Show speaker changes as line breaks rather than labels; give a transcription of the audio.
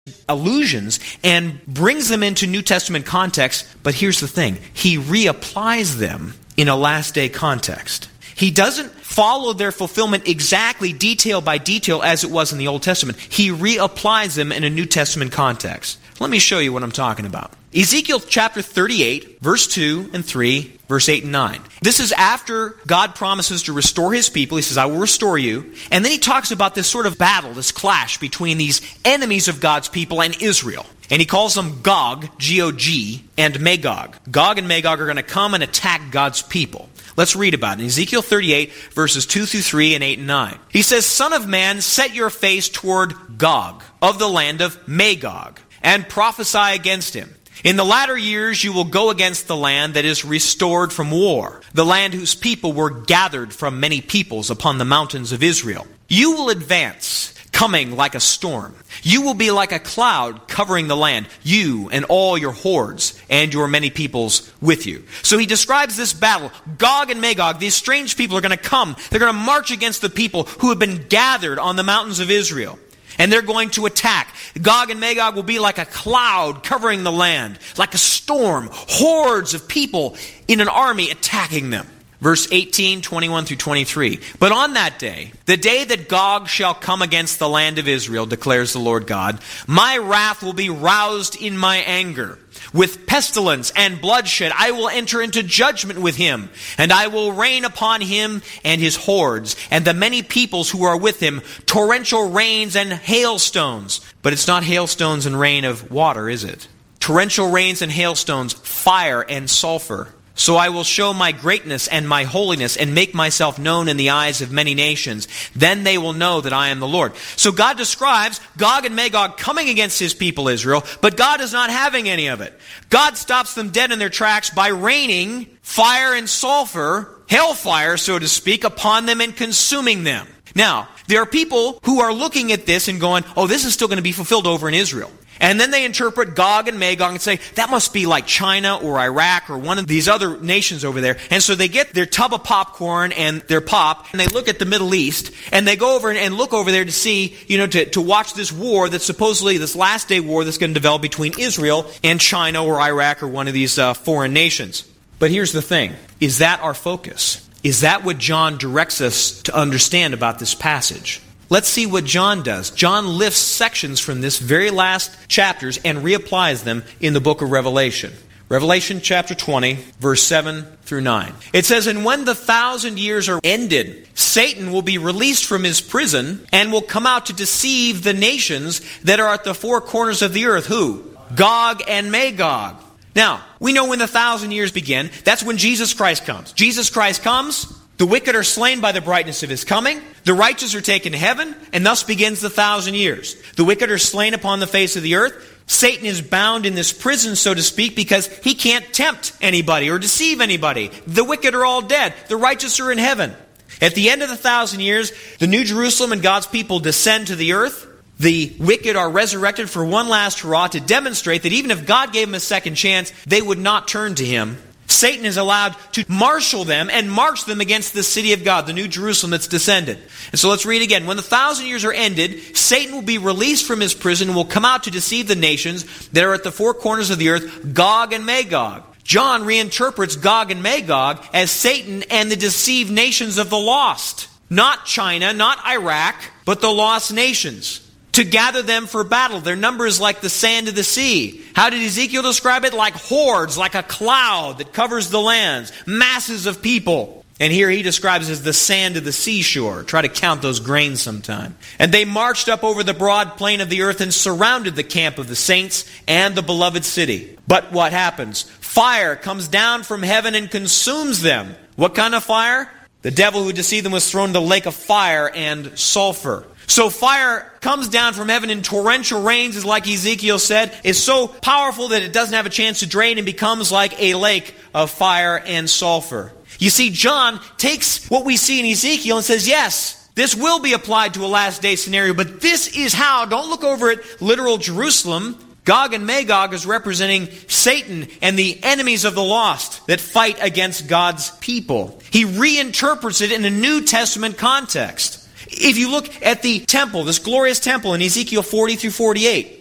allusions and brings them into New Testament context. But here's the thing. He reapplies them in a last day context. He doesn't follow their fulfillment exactly detail by detail as it was in the Old Testament. He reapplies them in a New Testament context. Let me show you what I'm talking about. Ezekiel chapter 38, verse 2 and 3, verse 8 and 9. This is after God promises to restore his people. He says, I will restore you. And then he talks about this sort of battle, this clash between these enemies of God's people and Israel. And he calls them Gog, G-O-G, and Magog. Gog and Magog are going to come and attack God's people. Let's read about it. In Ezekiel 38, verses 2 through 3 and 8 and 9. He says, Son of man, set your face toward Gog, of the land of Magog, and prophesy against him. In the latter years you will go against the land that is restored from war, the land whose people were gathered from many peoples upon the mountains of Israel. You will advance, coming like a storm. You will be like a cloud covering the land, you and all your hordes and your many peoples with you. So he describes this battle. Gog and Magog, these strange people are going to come. They're going to march against the people who have been gathered on the mountains of Israel. And they're going to attack. Gog and Magog will be like a cloud covering the land, like a storm, hordes of people in an army attacking them. Verse 18, 21 through 23. But on that day, the day that Gog shall come against the land of Israel, declares the Lord God, my wrath will be roused in my anger. With pestilence and bloodshed I will enter into judgment with him, and I will rain upon him and his hordes, and the many peoples who are with him, torrential rains and hailstones. But it's not hailstones and rain of water, is it? Torrential rains and hailstones, fire and sulfur. So I will show my greatness and my holiness and make myself known in the eyes of many nations. Then they will know that I am the Lord. So God describes Gog and Magog coming against his people Israel, but God is not having any of it. God stops them dead in their tracks by raining fire and sulfur, hellfire, so to speak, upon them and consuming them. Now, there are people who are looking at this and going, oh, this is still going to be fulfilled over in Israel. And then they interpret Gog and Magog and say, that must be like China or Iraq or one of these other nations over there. And so they get their tub of popcorn and their pop, and they look at the Middle East, and they go over and look over there to see, to watch this war that's supposedly this last day war that's going to develop between Israel and China or Iraq or one of these foreign nations. But here's the thing. Is that our focus? Is that what John directs us to understand about this passage? Let's see what John does. John lifts sections from this very last chapters and reapplies them in the book of Revelation. Revelation chapter 20, verse 7 through 9. It says, and when the 1,000 years are ended, Satan will be released from his prison and will come out to deceive the nations that are at the four corners of the earth. Who? Gog and Magog. Now, we know when the 1,000 years begin, that's when Jesus Christ comes. Jesus Christ comes. The wicked are slain by the brightness of his coming. The righteous are taken to heaven, and thus begins the 1,000 years. The wicked are slain upon the face of the earth. Satan is bound in this prison, so to speak, because he can't tempt anybody or deceive anybody. The wicked are all dead. The righteous are in heaven. At the end of the 1,000 years, the New Jerusalem and God's people descend to the earth. The wicked are resurrected for one last hurrah to demonstrate that even if God gave them a second chance, they would not turn to him. Satan is allowed to marshal them and march them against the city of God, the New Jerusalem that's descended. And so let's read again. When the 1,000 years are ended, Satan will be released from his prison and will come out to deceive the nations that are at the four corners of the earth, Gog and Magog. John reinterprets Gog and Magog as Satan and the deceived nations of the lost. Not China, not Iraq, but the lost nations. To gather them for battle. Their number is like the sand of the sea. How did Ezekiel describe it? Like hordes, like a cloud that covers the lands. Masses of people. And here he describes it as the sand of the seashore. Try to count those grains sometime. And they marched up over the broad plain of the earth and surrounded the camp of the saints and the beloved city. But what happens? Fire comes down from heaven and consumes them. What kind of fire? The devil who deceived them was thrown into the lake of fire and sulfur. So fire comes down from heaven in torrential rains, is like Ezekiel said, is so powerful that it doesn't have a chance to drain and becomes like a lake of fire and sulfur. You see, John takes what we see in Ezekiel and says, yes, this will be applied to a last day scenario, but this is how, don't look over at literal Jerusalem. Gog and Magog is representing Satan and the enemies of the lost that fight against God's people. He reinterprets it in a New Testament context. If you look at the temple, this glorious temple in Ezekiel 40 through 48,